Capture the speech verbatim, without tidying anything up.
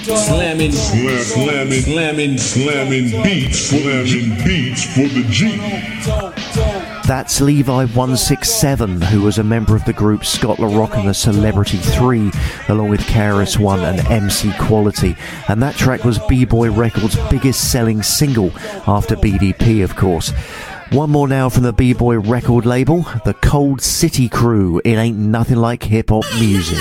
Slamming, slam, slamming, slamming, slamming beats, slamming beats for the G. That's Levi one six seven, who was a member of the group Scott La Rock and the Celebrity three, along with K R S One and M C Quality. And that track was B-Boy Records' biggest selling single, after B D P, of course. One more now from the B-Boy record label, the Cold City Crew. It ain't nothing like hip-hop music.